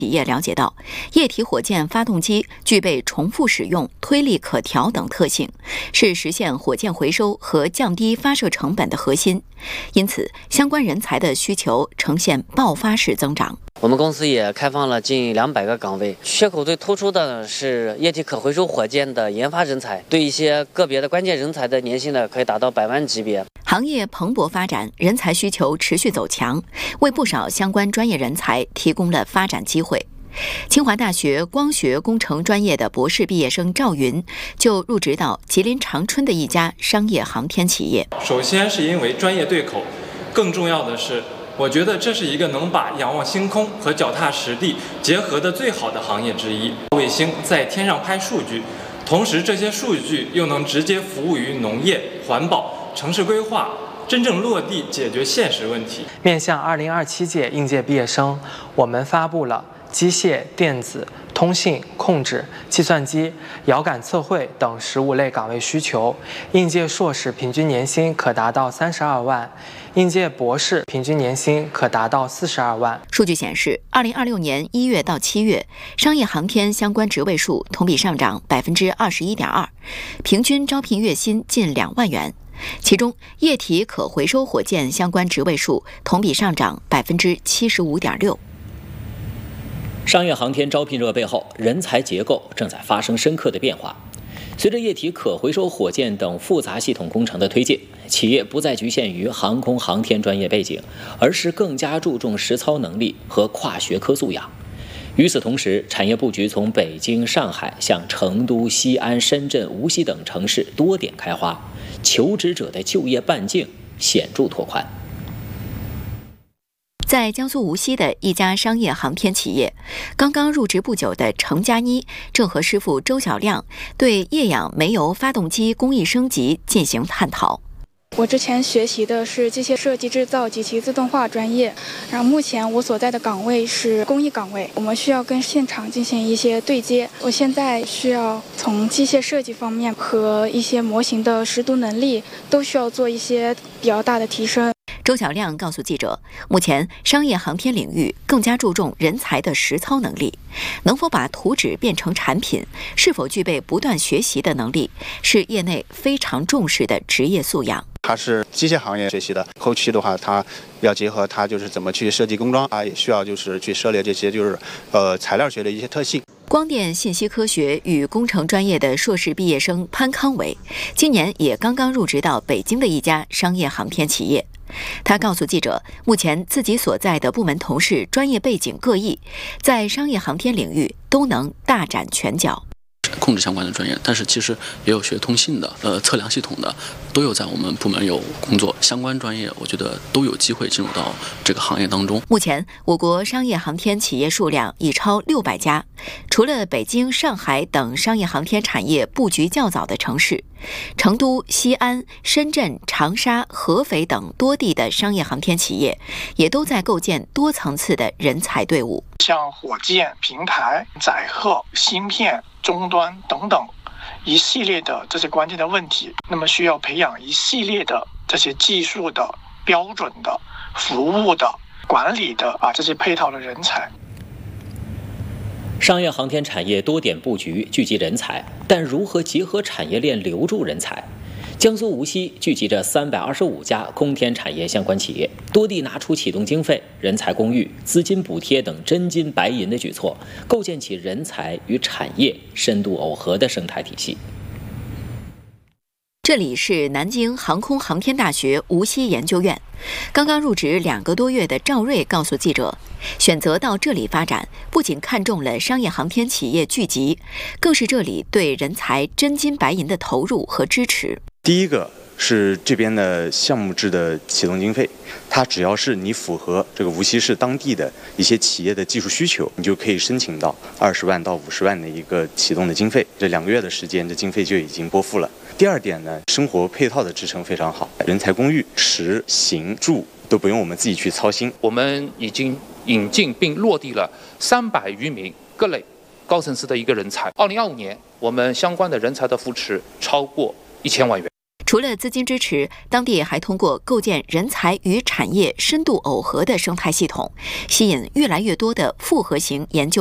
企业了解到，液体火箭发动机具备重复使用、推力可调等特性，是实现火箭回收和降低发射成本的核心。因此，相关人才的需求呈现爆发式增长。 我们公司也开放了近200个岗位，缺口最突出的是液体可回收火箭的研发人才，对一些个别的关键人才的年薪呢，可以达到100万级别。 行业蓬勃发展，人才需求持续走强，为不少相关专业人才提供了发展机会。清华大学光学工程专业的博士毕业生赵云就入职到吉林长春的一家商业航天企业。 首先是因为专业对口，更重要的是，我觉得这是一个能把仰望星空和脚踏实地结合的最好的行业之一。卫星在天上拍数据，同时这些数据又能直接服务于农业、环保、城市规划，真正落地解决现实问题。 面向2027届应届毕业生，我们发布了机械、电子、通信、控制、计算机、遥感测绘等15类岗位需求。应届硕士平均年薪可达到32万，应届博士平均年薪可达到42万。 数据显示，2026年1月到7月，商业航天相关职位数同比上涨21.2%，平均招聘月薪近2万元。其中，液体可回收火箭相关职位数同比上涨75.6%。 商业航天招聘热背后，人才结构正在发生深刻的变化。随着液体可回收火箭等复杂系统工程的推进，企业不再局限于航空航天专业背景，而是更加注重实操能力和跨学科素养。与此同时，产业布局从北京、上海向成都、西安、深圳、无锡等城市多点开花，求职者的就业半径显著拓宽。 在江苏无锡的一家商业航天企业，刚刚入职不久的程家一正和师傅周小亮对液氧煤油发动机工艺升级进行探讨。 我之前学习的是机械设计制造及其自动化专业，然后目前我所在的岗位是工艺岗位，我们需要跟现场进行一些对接。我现在需要从机械设计方面和一些模型的识读能力都需要做一些比较大的提升。 周小亮告诉记者，目前商业航天领域更加注重人才的实操能力，能否把图纸变成产品，是否具备不断学习的能力，是业内非常重视的职业素养。 它是机械行业学习的，后期的话，它要结合它就是怎么去设计工装啊，也需要就是去涉猎这些就是材料学的一些特性。 光电信息科学与工程专业的硕士毕业生潘康伟，今年也刚刚入职到北京的一家商业航天企业。他告诉记者，目前自己所在的部门同事专业背景各异，在商业航天领域都能大展拳脚。 控制相关的专业，但是其实也有学通信的、测量系统的，都有在我们部门有工作。相关专业，我觉得都有机会进入到这个行业当中。 目前，我国商业航天企业数量已超600家。除了北京、上海等商业航天产业布局较早的城市，成都、西安、深圳、长沙、合肥等多地的商业航天企业，也都在构建多层次的人才队伍。 像火箭、平台、载荷、芯片、终端等等一系列的这些关键的问题，那么需要培养一系列的这些技术的、标准的、服务的、管理的这些配套的人才。 商业航天产业多点布局，聚集人才，但如何结合产业链留住人才？江苏无锡聚集着325家空天产业相关企业，多地拿出启动经费、人才公寓、资金补贴等真金白银的举措，构建起人才与产业深度耦合的生态体系。 这里是南京航空航天大学无锡研究院，刚刚入职2个多月的赵瑞告诉记者，选择到这里发展，不仅看中了商业航天企业聚集，更是这里对人才真金白银的投入和支持。 第一个是这边的项目制的启动经费，它只要是你符合这个无锡市当地的一些企业的技术需求，你就可以申请到20万到50万的一个启动的经费。这2个月的时间，这经费就已经拨付了。第二点呢，生活配套的支撑非常好，人才公寓、食、行、住都不用我们自己去操心。 我们已经引进并落地了300余名各类高层次的一个人才。2025年，我们相关的人才的扶持超过1000万元。 除了资金支持，当地还通过构建人才与产业深度耦合的生态系统，吸引越来越多的复合型研究